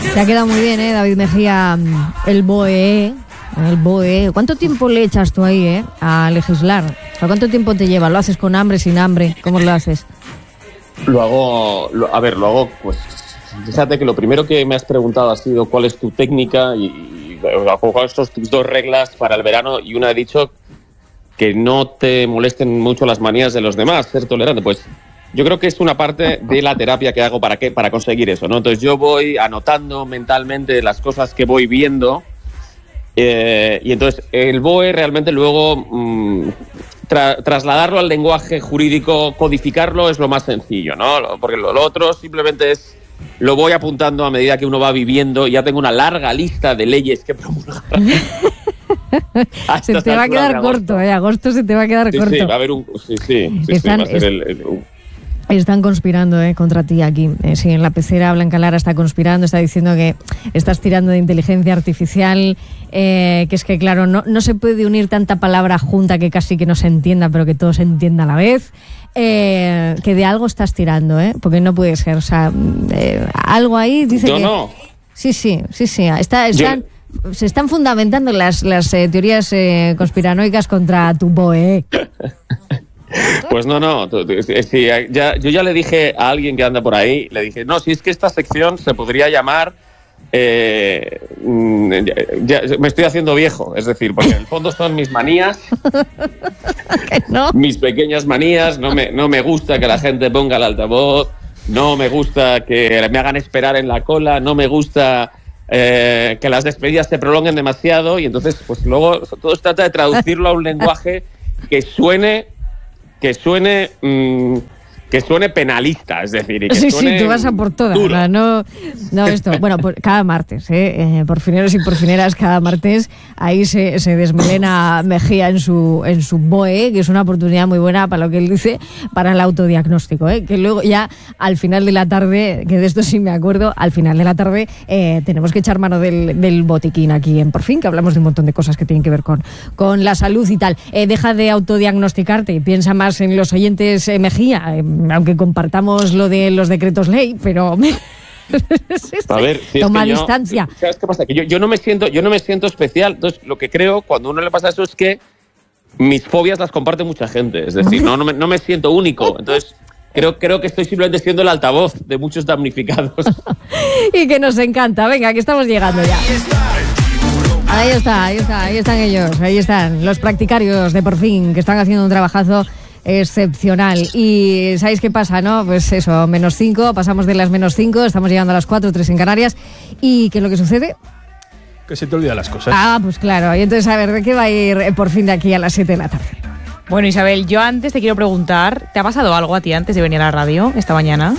Te ha quedado muy bien, David Mejía, el BOE. El BOE. ¿Cuánto tiempo le echas tú ahí, a legislar? O sea, ¿cuánto tiempo te lleva? ¿Lo haces con hambre, sin hambre? ¿Cómo lo haces? Lo hago, pues, fíjate que lo primero que me has preguntado ha sido cuál es tu técnica y cuáles son tus dos reglas para el verano, y una he dicho que no te molesten mucho las manías de los demás, ser tolerante. Pues yo creo que es una parte de la terapia que hago para conseguir eso, ¿no? Entonces yo voy anotando mentalmente las cosas que voy viendo, y entonces el BOE realmente luego trasladarlo al lenguaje jurídico, codificarlo, es lo más sencillo, ¿no? Porque lo otro simplemente es, lo voy apuntando a medida que uno va viviendo, y ya tengo una larga lista de leyes que promulgar. Se te va a quedar corto, agosto se te va a quedar corto. Sí, va a haber un... Sí, va a ser Están conspirando contra ti aquí. Sí, en la pecera Blanca Lara está conspirando, está diciendo que estás tirando de inteligencia artificial, que es que, claro, no se puede unir tanta palabra junta que casi que no se entienda, pero que todo se entienda a la vez. Que de algo estás tirando, porque no puede ser. O sea, algo ahí dice que... No. Sí. Se están fundamentando las teorías conspiranoicas contra tu BOE. Pues no. Sí, yo ya le dije a alguien que anda por ahí, le dije, no, si es que esta sección se podría llamar me estoy haciendo viejo, es decir, porque en el fondo son mis manías, ¿no? Mis pequeñas manías. No me gusta que la gente ponga el altavoz, no me gusta que me hagan esperar en la cola, no me gusta que las despedidas se prolonguen demasiado, y entonces pues luego todo se trata de traducirlo a un lenguaje que suene penalista, es decir, y que suene sí, tú vas a por todas, no esto. Bueno, cada martes, porfineros y porfineras, cada martes ahí se desmelena Mejía en su BOE, que es una oportunidad muy buena para lo que él dice, para el autodiagnóstico, que luego ya al final de la tarde, que de esto sí me acuerdo, al final de la tarde tenemos que echar mano del botiquín aquí en Por Fin, que hablamos de un montón de cosas que tienen que ver con la salud y tal. Deja de autodiagnosticarte y piensa más en los oyentes, Mejía, aunque compartamos lo de los decretos ley, pero a ver, si toma es que distancia. ¿Sabes qué pasa? Que yo no me siento especial. Entonces, lo que creo cuando a uno le pasa eso es que mis fobias las comparte mucha gente. Es decir, no me siento único. Entonces, creo que estoy simplemente siendo el altavoz de muchos damnificados. Y que nos encanta. Venga, que estamos llegando ya. Ahí están ellos. Ahí están los practicarios de Por Fin, que están haciendo un trabajazo excepcional. Y ¿sabéis qué pasa, no? Pues eso, -5, pasamos de las -5, estamos llegando a las 4, 3 en Canarias. ¿Y qué es lo que sucede? Que se te olvidan las cosas. Pues claro. Y entonces, a ver, ¿de qué va a ir Por Fin de aquí a las 7 de la tarde? Bueno, Isabel, yo antes te quiero preguntar, ¿te ha pasado algo a ti antes de venir a la radio esta mañana?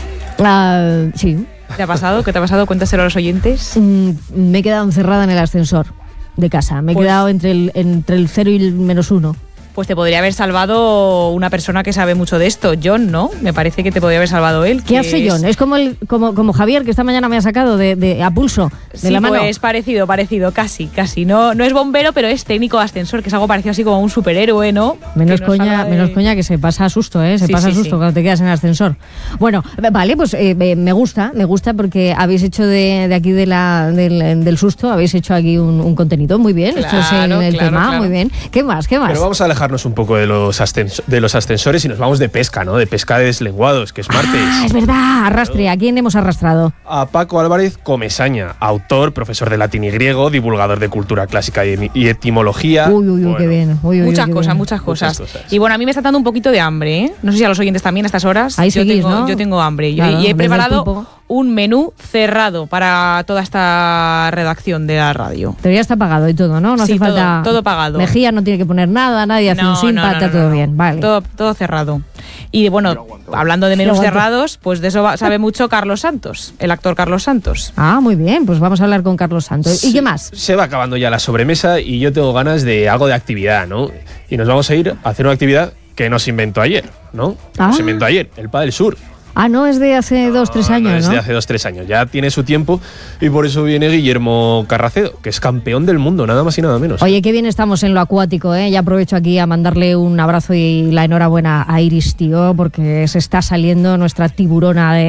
Sí. ¿Te ha pasado? ¿Qué te ha pasado? Cuéntaselo a los oyentes. Me he quedado encerrada en el ascensor de casa. Me he quedado entre el 0 y el -1. Pues te podría haber salvado una persona que sabe mucho de esto, John, ¿no? Me parece que te podría haber salvado él. ¿Qué hace John? Es como Javier, que esta mañana me ha sacado de a pulso, de la mano. Pues parecido, casi. No es bombero, pero es técnico de ascensor, que es algo parecido así como un superhéroe, ¿no? Menos coña que se pasa susto, Se pasa susto cuando te quedas en el ascensor. Bueno, vale, pues me gusta porque habéis hecho de aquí del susto, habéis hecho aquí un contenido muy bien. Claro, esto es el tema, claro. Muy bien. ¿Qué más? Pero vamos a alejarnos un poco de los ascensores y nos vamos de pesca, ¿no? De pesca de deslenguados, que es martes. Es verdad, arrastre. ¿A quién hemos arrastrado? A Paco Álvarez Comesaña, autor, profesor de latín y griego, divulgador de cultura clásica y etimología. Uy, qué bien. Muchas cosas. Y bueno, a mí me está dando un poquito de hambre, ¿eh? No sé si a los oyentes también a estas horas. Ahí seguís, ¿no? Yo tengo hambre. Claro, y he preparado un menú cerrado para toda esta redacción de la radio. Pero ya está pagado y todo, ¿no? No hace falta... todo pagado. Mejía no tiene que poner nada, nadie hace un simpa, está todo bien. Vale. Todo cerrado. Y bueno, hablando de menús cerrados, pues de eso sabe mucho Carlos Santos, el actor Carlos Santos. Muy bien, pues vamos a hablar con Carlos Santos. ¿Y qué más? Se va acabando ya la sobremesa y yo tengo ganas de algo de actividad, ¿no? Y nos vamos a ir a hacer una actividad que nos inventó ayer, ¿no? Nos inventó ayer, el pádel surf. No es de hace 2-3 años, ¿no? Es de hace 2-3 años, ya tiene su tiempo y por eso viene Guillermo Carracedo, que es campeón del mundo, nada más y nada menos. Oye, qué bien estamos en lo acuático, ¿eh? Ya aprovecho aquí a mandarle un abrazo y la enhorabuena a Iris, tío, porque se está saliendo nuestra tiburona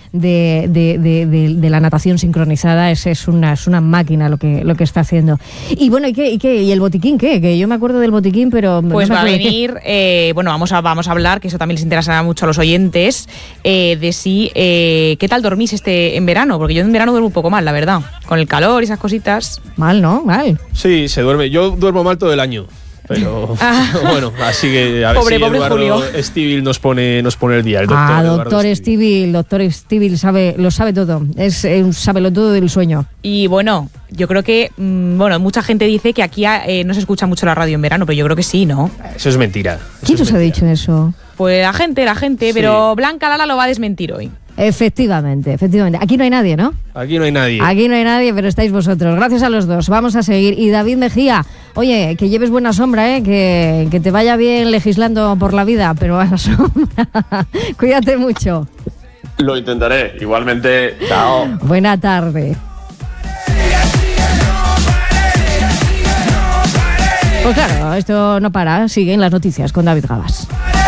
de la natación sincronizada. Es una máquina lo que está haciendo. Y bueno, ¿y el botiquín qué? Que yo me acuerdo del botiquín, pero pues no va a venir, vamos a hablar, que eso también les interesará mucho a los oyentes, de si qué tal dormís en verano, porque yo en verano duermo un poco mal, la verdad, con el calor y esas cositas. Mal, ¿no? Mal. Sí, se duerme. Yo duermo mal todo el año. Pero bueno, así que a ver si Eduardo Estíbil nos pone el día. El doctor Estíbil lo sabe todo. Es un sabelotodo del sueño. Y bueno, yo creo que mucha gente dice que aquí no se escucha mucho la radio en verano, pero yo creo que sí, ¿no? Eso es mentira. ¿Quién nos ha dicho eso? Pues la gente, sí. Pero Blanca Lara lo va a desmentir hoy. Efectivamente. Aquí no hay nadie, ¿no? Aquí no hay nadie, pero estáis vosotros. Gracias a los dos. Vamos a seguir. Y David Mejía, oye, que lleves buena sombra, que te vaya bien legislando por la vida, pero a la sombra. Cuídate mucho. Lo intentaré. Igualmente, chao. Buena tarde. Pues claro, esto no para. Siguen las noticias con David Gabas.